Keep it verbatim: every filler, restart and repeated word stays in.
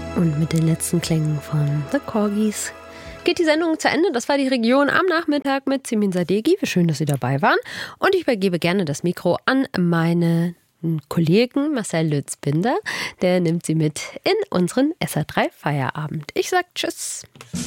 Und mit den letzten Klängen von The Corgis geht die Sendung zu Ende. Das war die Region am Nachmittag mit Simin Sadeghi. Wie schön, dass Sie dabei waren. Und ich übergebe gerne das Mikro an meine Kollegen Marcel Lütz-Binder. Der nimmt Sie mit in unseren S R drei Feierabend. Ich sag Tschüss.